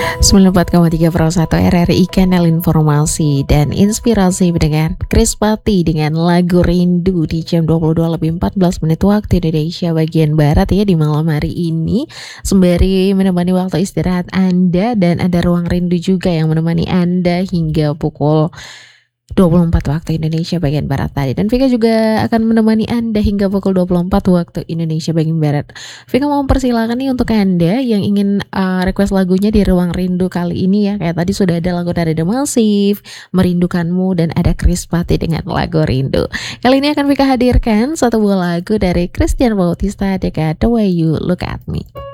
94,3 RRI Kanal Informasi dan Inspirasi dengan Chris Pati dengan lagu Rindu di jam 22:14 waktu Indonesia bagian Barat ya di malam hari ini, sembari menemani waktu istirahat Anda, dan ada Ruang Rindu juga yang menemani Anda hingga pukul 24 waktu Indonesia bagian Barat tadi, dan Vika juga akan menemani Anda hingga pukul 24 waktu Indonesia bagian Barat. Vika mau mempersilahkan nih untuk Anda yang ingin request lagunya di Ruang Rindu kali ini ya. Kayak tadi sudah ada lagu dari The Massive, Merindukanmu, dan ada Chris Pati dengan lagu Rindu. Kali ini akan Vika hadirkan satu buah lagu dari Christian Bautista dengan The Way You Look At Me.